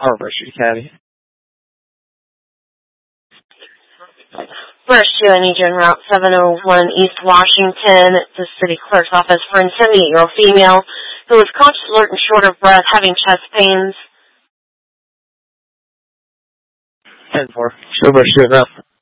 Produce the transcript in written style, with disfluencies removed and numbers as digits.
Harvester Caddy. First, I need you en Route 701 East Washington at the city clerk's office for a 78-year-old female who was conscious, alert, and short of breath, having chest pains. 10-4. Show brush 2 enough.